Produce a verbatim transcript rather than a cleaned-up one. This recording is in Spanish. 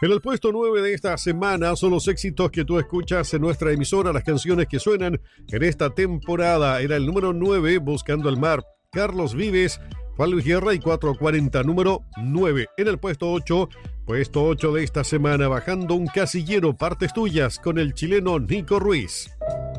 En el puesto nueve de esta semana son los éxitos que tú escuchas en nuestra emisora, las canciones que suenan en esta temporada. Era el número nueve, Buscando el Mar, Carlos Vives, Juan Luis Guerra y cuatrocientos cuarenta, número nueve. En el puesto ocho, puesto ocho de esta semana, bajando un casillero, Partes Tuyas, con el chileno Nico Ruiz.